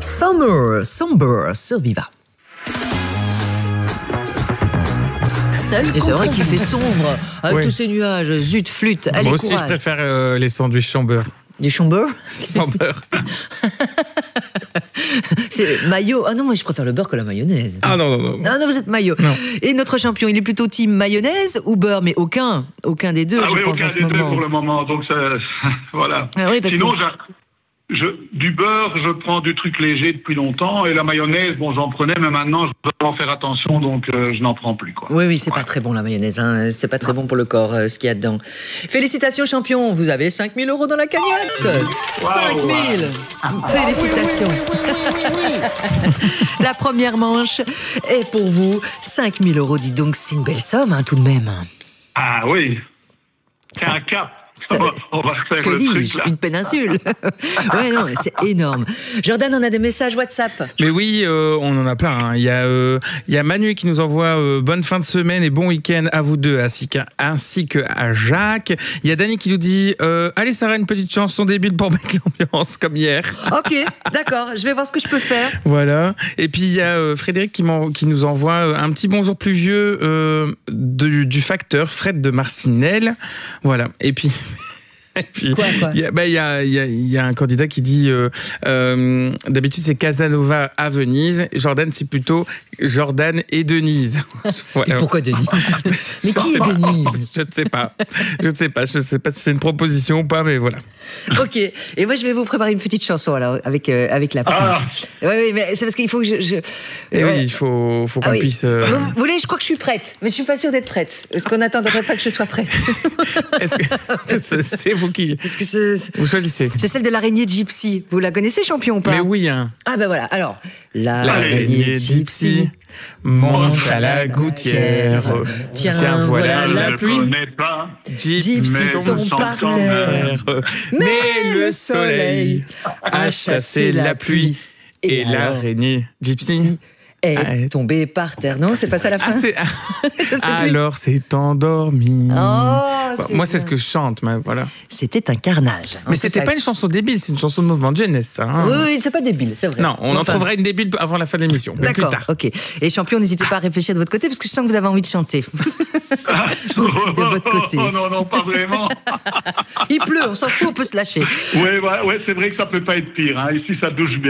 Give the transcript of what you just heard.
Somber sur Viva. Et c'est vrai qu'il fait sombre avec tous ces nuages. Zut, flûte, allez, moi aussi, courage. je préfère les sandwichs sans beurre. Du chambeur Sans beurre. C'est mayo. Ah non, moi je préfère le beurre que la mayonnaise. Ah non. Ah non, vous êtes mayo. Non. Et notre champion, il est plutôt team mayonnaise ou beurre, mais aucun des deux, je pense, aucun en ce des deux moment. pour le moment. Donc ça, voilà. Ah oui, parce Sinon, que... du beurre, je prends du truc léger depuis longtemps. Et la mayonnaise, bon, j'en prenais, mais maintenant, je dois en faire attention, donc je n'en prends plus, quoi. Oui, c'est pas très bon la mayonnaise, hein. C'est pas très bon pour le corps, ce qu'il y a dedans. Félicitations champion, vous avez 5 000 € dans la cagnotte. 5 000. Félicitations. La première manche est pour vous. 5 000 €, dites donc, c'est une belle somme, hein, tout de même. Ah oui, c'est un cap. On va refaire Que le dis-je, truc, là. une péninsule. Ouais, non, c'est énorme. Jordan, on a des messages WhatsApp. Mais oui, on en a plein. Hein. Il y a Manu qui nous envoie bonne fin de semaine et bon week-end à vous deux, ainsi que à Jacques. Il y a Dany qui nous dit allez Sarah, une petite chanson débile pour mettre l'ambiance comme hier. Ok, d'accord, je vais voir ce que je peux faire. Voilà. Et puis il y a Frédéric qui nous envoie un petit bonjour pluvieux du facteur Fred de Marcinelle. Voilà. Et puis Quoi il y a un candidat qui dit d'habitude c'est Casanova à Venise, Jordan c'est plutôt Jordan et Denise. Voilà. Et pourquoi Denise? Mais qui est Denise? Je ne sais pas si c'est une proposition ou pas, mais voilà. Ok, et moi je vais vous préparer une petite chanson alors avec la pluie. Oui, mais c'est parce qu'il faut que Et oui, il faut qu'on puisse. Vous voulez, je crois que je suis prête, mais je suis pas sûre d'être prête. Est-ce qu'on n'attendrait pas que je sois prête? C'est vous qui. Parce que Vous choisissez. c'est celle de l'araignée de Gypsy. Vous la connaissez, champion, ou pas? Mais oui, hein. Ah ben voilà, alors. L'araignée de Gypsy monte à la gouttière. Tiens, voilà la pluie. Gypsy tombe par terre. Mais le soleil a chassé la pluie. Et l'araignée Gypsy est tombée par terre. Non, c'est pas ça la fin. Alors c'est endormi. Moi, c'est ce que je chante, mais voilà. C'était un carnage. Mais c'était pas une chanson débile, c'est une chanson de mouvement de jeunesse, ça. Hein. Oui, c'est pas débile, c'est vrai. Non, on en trouvera une débile avant la fin de l'émission, mais plus tard. Ok. Et champion, n'hésitez pas à réfléchir de votre côté, parce que je sens que vous avez envie de chanter. Vous aussi, de votre côté. Non, pas vraiment. Il pleut, on s'en fout, on peut se lâcher. Ouais, c'est vrai que ça peut pas être pire. Hein. Ici, ça douche bien.